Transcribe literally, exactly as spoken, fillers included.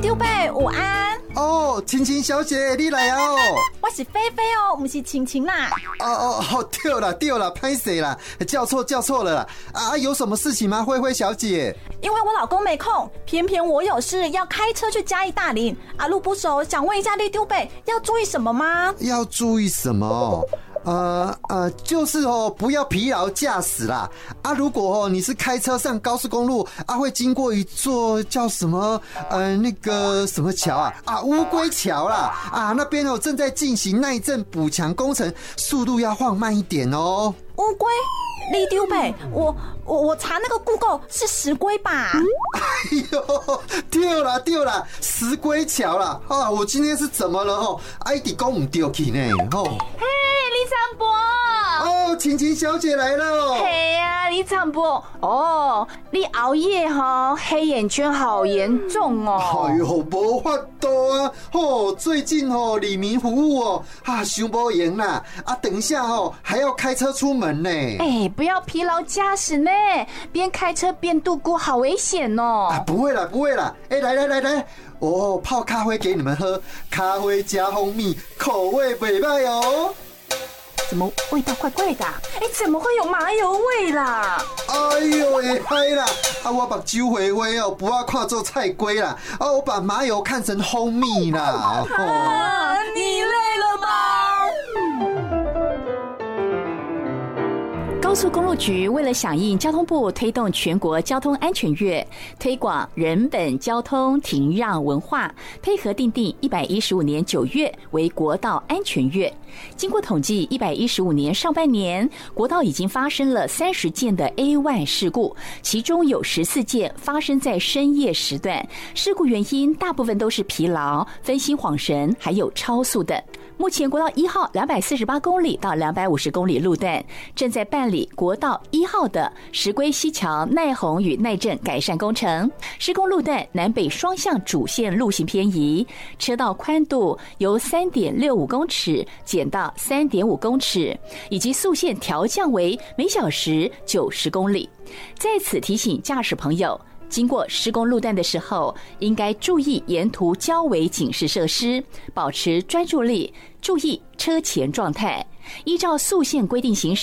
丢伯午安。 哦，晴晴小姐你来啊！哦， 我是菲菲哦，不是晴晴啦。 哦哦哦，对了对了，拍谁啦？叫错叫错了啦！啊，有什么事情吗，慧慧小姐？ 因为我老公没空，偏偏我有事要开车去嘉义大林，啊路不熟，想问一下你丢伯要注意什么吗？ 要注意什么？呃呃，就是哦，不要疲劳驾驶啦。啊，如果哦你是开车上高速公路啊，会经过一座叫什么呃那个什么桥啊啊乌龟桥啦啊，那边哦正在进行耐震补强工程，速度要放慢一点哦。 乌龟？你丢伯，我我我查那个 Google 是石龟吧？ 哎呦，对啦对啦，石龟桥啦！啊，我今天是怎么了哦？哎，你讲唔对去呢？哦。 嘿，李长博。 哦，晴晴小姐来了。 嘿呀、啊，李长博。哦，你熬夜哈，黑眼圈好严重哦。 哎呦，没法度啊！哦，最近哦，李明服务哦，啊，伤无闲啦！啊，等一下哦，还要开车出门呢。 哎，不要疲劳驾驶呢，边开车边度孤，好危险哦。 啊，不会啦，不会啦！哎，来来来来，哦，泡咖啡给你们喝，咖啡加蜂蜜，口味袂歹哦。 怎么味道怪怪的、啊？哎，怎么会有麻油味啦？ 哎呦，会嗨啦！啊，我把酒回回哦，不要看做菜龟啦。啊，我把麻油看成蜂蜜啦。哦、 啊，你累了吗？ 高速公路局为了响应交通部推动全国交通安全月，推广人本交通停让文化，配合订定一百一十五年九月为国道安全月。经过统计，一百一十五年上半年国道已经发生了三十件的 A 一 事故，其中有十四件发生在深夜时段，事故原因大部分都是疲劳、分心恍神，还有超速等。目前国道一号两百四十八公里到两百五十公里路段正在办理国道一号的石龟溪桥耐洪与耐震改善工程，施工路段南北双向主线路型偏移，车道宽度由 三点六五公尺减到 三点五公尺，以及速限调降为每小时九十公里。在此提醒驾驶朋友，经过施工路段的时候，应该注意沿途交围警示设施，保持专注力，注意车前状态，依照速限规定行驶。